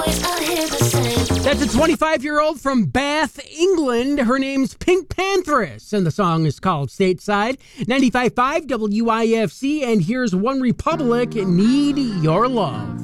That's a 25-year-old from Bath, England. Her name's Pink Pantheress, and the song is called Stateside. 95.5 WIFC, and here's One Republic, Need Your Love.